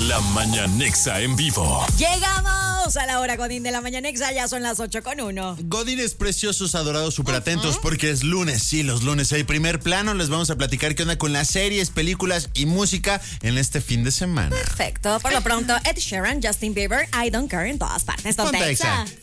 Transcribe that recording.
La Mañanexa en vivo. Llegamos a la hora Godín de la Mañanexa, ya son las 8:01. Godines preciosos, adorados, súper atentos porque es lunes. Sí, los lunes hay primer plano. Les vamos a platicar qué onda con las series, películas y música en este fin de semana. Perfecto. Por lo pronto, Ed Sheeran, Justin Bieber, I Don't Care en todas partes. Ponte Exa.